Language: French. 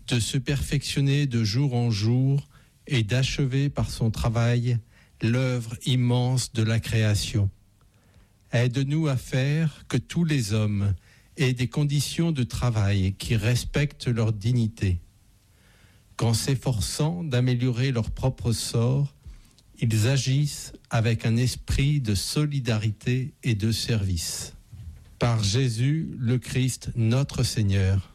de se perfectionner de jour en jour et d'achever par son travail l'œuvre immense de la création. Aide-nous à faire que tous les hommes aient des conditions de travail qui respectent leur dignité. Qu'en s'efforçant d'améliorer leur propre sort, ils agissent avec un esprit de solidarité et de service. Par Jésus le Christ, notre Seigneur.